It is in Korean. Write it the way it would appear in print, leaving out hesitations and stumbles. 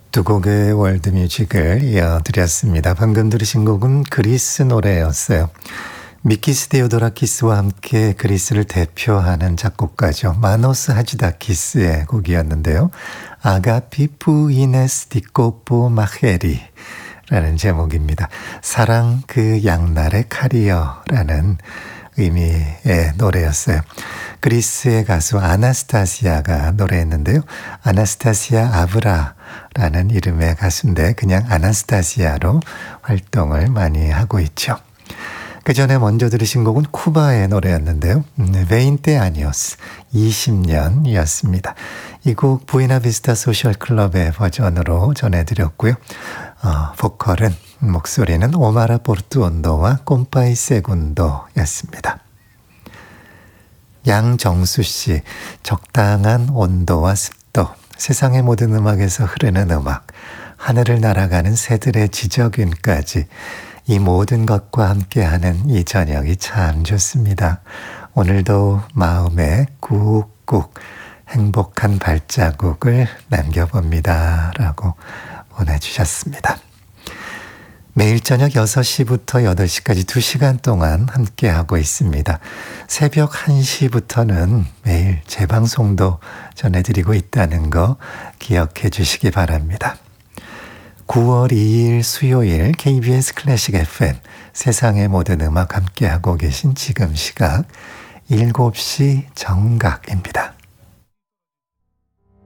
두 곡의 월드뮤직을 이어드렸습니다. 방금 들으신 곡은 그리스 노래였어요. 미키스 데오도라키스와 함께 그리스를 대표하는 작곡가죠. 마노스 하지다키스의 곡이었는데요. 아가피 푸이네스 디코포 마헤리 라는 제목입니다. 사랑 그 양날의 칼이여라는 의미의 노래였어요. 그리스의 가수 아나스타시아가 노래했는데요. 아나스타시아 아브라라는 이름의 가수인데 그냥 아나스타시아로 활동을 많이 하고 있죠. 그 전에 먼저 들으신 곡은 쿠바의 노래였는데요. 베인테 아니오스 20년이었습니다. 이 곡 부에나비스타 소셜클럽의 버전으로 전해드렸고요. 보컬은 목소리는 오마라 포르투온도와 꼼파이 세군도였습니다. 양정수 씨, 적당한 온도와 습도, 세상의 모든 음악에서 흐르는 음악, 하늘을 날아가는 새들의 지저귀까지 이 모든 것과 함께하는 이 저녁이 참 좋습니다. 오늘도 마음에 꾹꾹 행복한 발자국을 남겨봅니다. 라고 보내주셨습니다. 매일 저녁 6시부터 8시까지 2시간 동안 함께하고 있습니다. 새벽 1시부터는 매일 재방송도 전해드리고 있다는 거 기억해 주시기 바랍니다. 9월 2일 수요일 KBS 클래식 FM 세상의 모든 음악 함께하고 계신 지금 시각 7시 정각입니다.